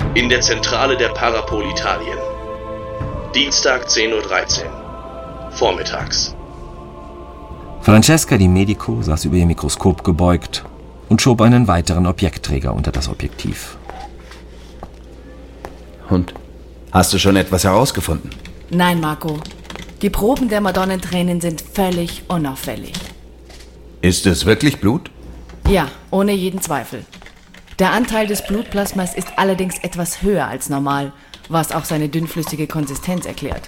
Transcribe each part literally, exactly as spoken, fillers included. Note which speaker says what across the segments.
Speaker 1: In der Zentrale der Parapol Italien. Dienstag zehn Uhr dreizehn. Vormittags.
Speaker 2: Francesca Di Medico saß über ihr Mikroskop gebeugt und schob einen weiteren Objektträger unter das Objektiv.
Speaker 3: Und? Hast du schon etwas herausgefunden?
Speaker 4: Nein, Marco. Die Proben der Madonnentränen sind völlig unauffällig.
Speaker 3: Ist es wirklich Blut?
Speaker 4: Ja, ohne jeden Zweifel. Der Anteil des Blutplasmas ist allerdings etwas höher als normal, was auch seine dünnflüssige Konsistenz erklärt.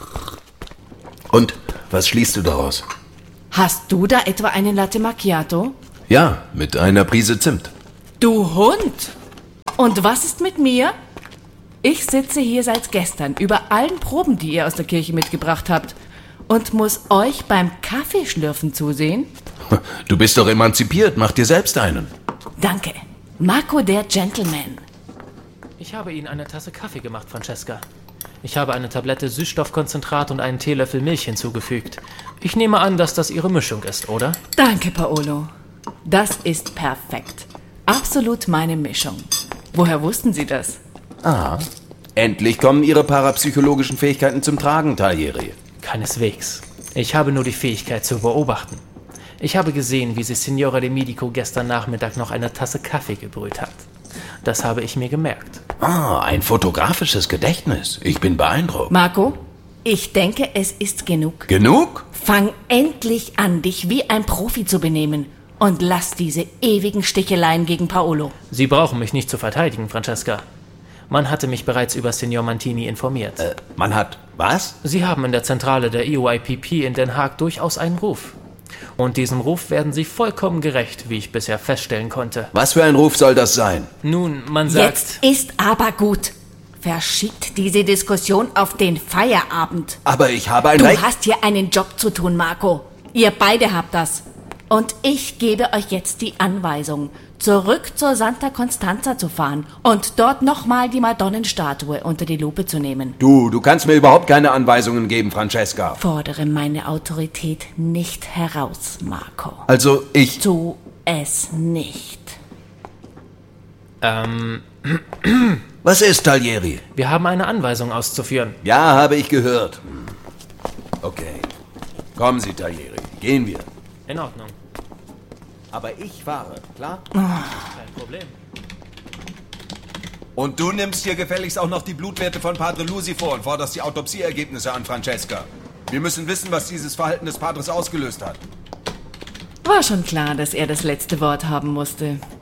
Speaker 3: Und was schließt du daraus?
Speaker 4: Hast du da etwa einen Latte Macchiato?
Speaker 3: Ja, mit einer Prise Zimt.
Speaker 4: Du Hund! Und was ist mit mir? Ich sitze hier seit gestern über allen Proben, die ihr aus der Kirche mitgebracht habt, und muss euch beim Kaffeeschlürfen zusehen?
Speaker 3: Du bist doch emanzipiert, mach dir selbst einen.
Speaker 4: Danke. Marco, der Gentleman.
Speaker 5: Ich habe Ihnen eine Tasse Kaffee gemacht, Francesca. Ich habe eine Tablette Süßstoffkonzentrat und einen Teelöffel Milch hinzugefügt. Ich nehme an, dass das Ihre Mischung ist, oder?
Speaker 4: Danke, Paolo. Das ist perfekt. Absolut meine Mischung. Woher wussten Sie das?
Speaker 3: Ah, endlich kommen Ihre parapsychologischen Fähigkeiten zum Tragen, Taglieri.
Speaker 5: Keineswegs. Ich habe nur die Fähigkeit zu beobachten. Ich habe gesehen, wie sie Signora Di Medico gestern Nachmittag noch eine Tasse Kaffee gebrüht hat. Das habe ich mir gemerkt.
Speaker 3: Ah, ein fotografisches Gedächtnis. Ich bin beeindruckt.
Speaker 4: Marco, ich denke, es ist genug.
Speaker 3: Genug?
Speaker 4: Fang endlich an, dich wie ein Profi zu benehmen. Und lass diese ewigen Sticheleien gegen Paolo.
Speaker 5: Sie brauchen mich nicht zu verteidigen, Francesca. Man hatte mich bereits über Signor Mantini informiert.
Speaker 3: Äh, man hat was?
Speaker 5: Sie haben in der Zentrale der E O I P P in Den Haag durchaus einen Ruf. Und diesem Ruf werden Sie vollkommen gerecht, wie ich bisher feststellen konnte.
Speaker 3: Was für ein Ruf soll das sein?
Speaker 5: Nun, man sagt...
Speaker 4: Jetzt ist aber gut. Verschiebt diese Diskussion auf den Feierabend.
Speaker 3: Aber ich habe ein
Speaker 4: Du
Speaker 3: Recht...
Speaker 4: hast hier einen Job zu tun, Marco. Ihr beide habt das. Und ich gebe euch jetzt die Anweisung, zurück zur Santa Constanza zu fahren und dort nochmal die Madonnenstatue unter die Lupe zu nehmen.
Speaker 3: Du, du kannst mir überhaupt keine Anweisungen geben, Francesca.
Speaker 4: Fordere meine Autorität nicht heraus, Marco.
Speaker 3: Also ich...
Speaker 4: Tu es nicht.
Speaker 5: Ähm,
Speaker 3: Was ist, Taglieri?
Speaker 5: wir haben eine Anweisung auszuführen.
Speaker 3: Ja, habe ich gehört. Okay. Kommen Sie, Taglieri. Gehen wir.
Speaker 5: In Ordnung.
Speaker 3: Aber ich fahre, klar?
Speaker 5: Kein Problem.
Speaker 3: Und du nimmst hier gefälligst auch noch die Blutwerte von Padre Lusi vor und forderst die Autopsieergebnisse an, Francesca. Wir müssen wissen, was dieses Verhalten des Padres ausgelöst hat.
Speaker 4: War schon klar, dass er das letzte Wort haben musste.